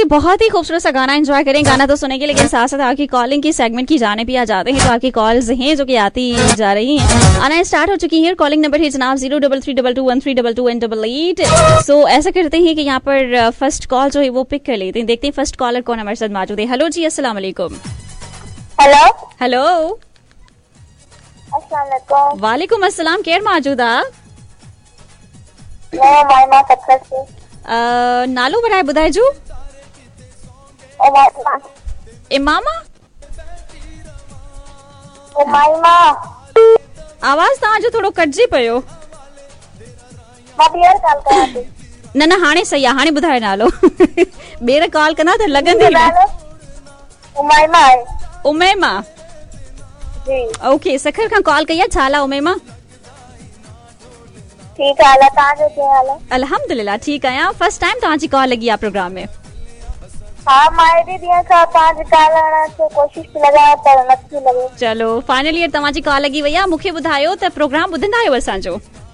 बहुत ही खूबसूरत सा गाना एंजॉय करें, गाना तो सुनेंगे लेकिन साथ साथ आपकी कॉलिंग की सेगमेंट की जाने भी आ जाते हैं। तो आपकी कॉल्स हैं जो कि आती जा रही हैं, आना स्टार्ट हो चुकी है। कॉलिंग नंबर है जनाब 0332213288। सो ऐसा करते हैं कि यहाँ पर फर्स्ट कॉल जो है वो पिक कर लेते हैं, देखते हैं फर्स्ट कॉलर कौन हमारे साथ मौजूद है। हेलो जी, अस्सलाम वालेकुम। हेलो हेलो, अस्सलाम वालेकुम। वालेकुम अस्सलाम। केर मौजूद आ? मैं उमाइमा सत्तर से। नालो बराए बुधाए जो? इमामा? उमाइमा। आवाज तव्हांजो थोड़ो कटजी पियो। मां ॿीहर कॉल कयां थी। न हाणे सही आहे, हाणे ॿुधायो नालो। ॿीहर कॉल कंदा त लॻंदी न। उमाइमा आहे। उमैमा जी। ओके, सखर खां कॉल कई आहे। छा हाल आहे उमैमा? ठीकु हाल आहे, तव्हांजो कीअं हाल आहे? अल्हम्दुलिल्लाह ठीकु आहियां। फर्स्ट टाइम तव्हांजी कॉल लॻी आहे प्रोग्राम में। हा, मां एॾी ॾींहं खां तव्हांजी कॉल हणण जी कोशिशि थी लॻायां पर नथी लॻे। चलो फाइनली तव्हांजी कॉल लॻी वई आहे। मूंखे ॿुधायो त प्रोग्राम ॿुधंदा आहियो असांजो?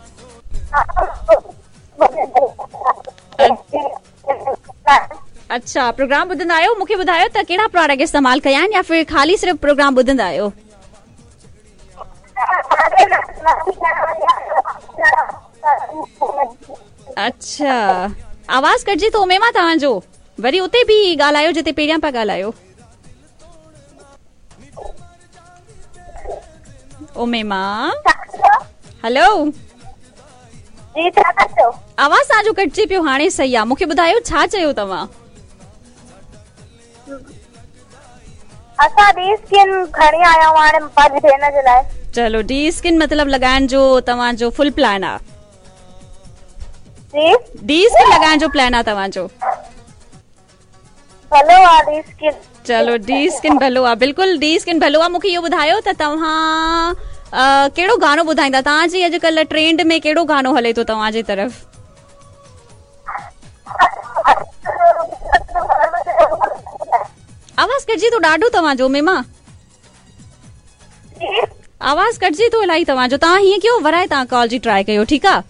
अच्छा, प्रोग्राम ॿुधंदा आहियो। मूंखे ॿुधायो त कहिड़ा प्रोडक्ट इस्तेमाल कया आहिनि या फिर ख़ाली सिर्फ़ प्रोग्राम ॿुधंदा आहियो? अच्छा, आवाज़ कटजी तो उमैमा तव्हांजो। वरी उते बि ॻाल्हायो जिते पहिरियां पिया ॻाल्हायो। उमैमा हेलो जी, छा था चओ? आवाज़ तव्हांजो कटजी पियो, हाणे सही आहे। मूंखे ॿुधायो छा चयो तव्हां? असां डी स्किन खणी आया आहियूं हाणे पंहिंजी भेण जे लाइ। चलो, डी स्किन मतलब लॻाइण जो तव्हांजो फुल प्लान आहे? जी, डी स्किन लॻाइण जो प्लान आहे तव्हांजो? भलो आहे डी स्किन। चलो, डी स्किन भलो आहे, बिल्कुलु डी स्किन भलो आहे। मूंखे इहो ॿुधायो त तव्हां कहिड़ो गानो ॿुधाईंदा? तव्हांजी अॼुकल्ह ट्रेंड में कहिड़ो गानो हले थो तव्हांजे तरफ़? आवाज़ कटजी तो ॾाढो तव्हांजो उमैमा। आवाज़ कटजी तो इलाही तव्हांजो। तव्हां हीअं कयो, वराए तव्हां कॉल जी ट्राई कयो, ठीकु आहे?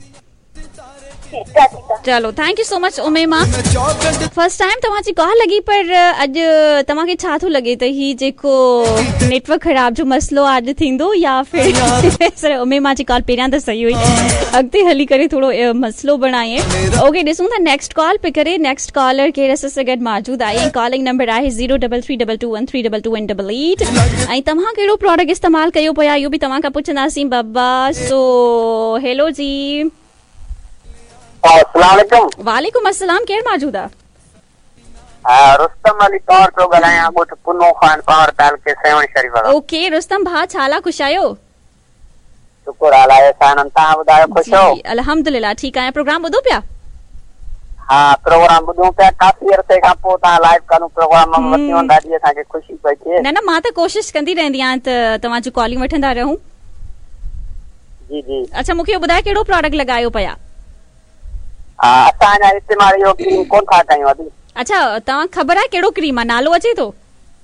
चलो, thank you so much Umaima. First time तव्हांजी कॉल लॻी, पर अॼु तव्हांखे छा थो लॻे त ही जेको नेटवर्क ख़राब जो मसलो आहे अॼु थींदो या फिर उमैमा जी कॉल पहिरियां त सही हुई, अॻिते हली करे थोरो मसलो बणाए? ओके, ॾिसूं था नेक्स्ट कॉल पे करे। नेक्स्ट कॉलर केरु असां सां गॾु मौजूदु आहे। कॉलिंग नंबर आहे 0332213288। ऐं तव्हां कहिड़ो प्रोडक्ट इस्तेमालु कयो पिया, इहो बि तव्हां खां पुछंदासीं बाबा। सो हेलो जी। वालेकुम अस्सलाम। केरु मौजूद आहे? रुस्तम अली तौर पियो ॻाल्हायां, ॻोठ पुनो खान पावर तालुके सेवन शरीफ। ओके रुस्तम भा, छा हाल आहे? ख़ुशि आहियो? शुक्र हाल आहे, तव्हां ॿुधायो ख़ुशि हो? अल्हम्दुलिल्लाह ठीकु आहियां। प्रोग्राम ॿुधो पिया? हा, प्रोग्राम ॿुधूं पिया। काफ़ी अरसे खां पोइ तव्हां लाइव करूं प्रोग्राम वठी वञा, ॾाढी असांखे ख़ुशी पई थिए। न मां त कोशिशि कंदी रहंदी आहियां त तव्हांजी कॉलिंग वठंदा रहूं। जी जी। अच्छा, मूंखे ॿुधायो कहिड़ो प्रोडक्ट लॻायो पिया? असां अञा इस्तेमालु इहो क्रीम कोन था कयूं अॼु। अच्छा, तव्हां ख़बर आहे कहिड़ो क्रीम आहे? नालो अचे थो?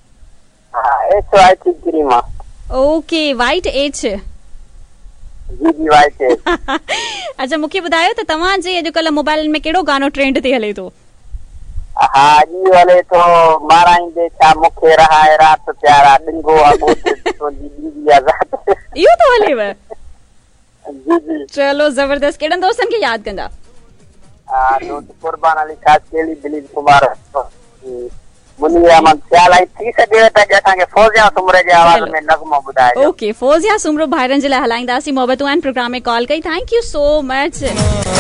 HYT क्रीम आहे। Okay, white H. जी जी, वाइट एच। अच्छा, मूंखे ॿुधायो त तव्हांजे अॼुकल्ह मोबाइल में कहिड़ो गानो ट्रेंड ते हले थो? हा, इहो हले थो माराईंदे छा मूंखे रहाए राति प्यारा डिंगो इहो तो हलेव? जी जी। चलो ज़बरदस्त। केड़न दोस्तन खे याद कंदा? दोस्त कुर्बान अली खास केली दिलीप कुमार मुनी अहमद ख्याल आई थी सके त असांखे फौजिया सुमरे जे आवाज़ में नगमो ॿुधाए। ओके, फौजिया सुमरो भाइरनि जे लाइ हलाईंदासीं। मोहबतूं आहिनि प्रोग्राम में कॉल कई। Thank you so much.